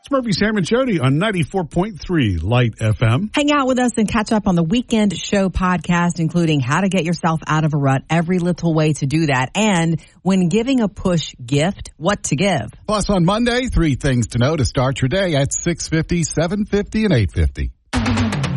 It's Murphy, Sam, and Jody on 94.3 Light FM. Hang out with us and catch up on the Weekend Show podcast, including how to get yourself out of a rut, every little way to do that, and when giving a push gift, what to give. Plus, on Monday, 3 things to know to start your day at 6:50, 7:50, and 8:50.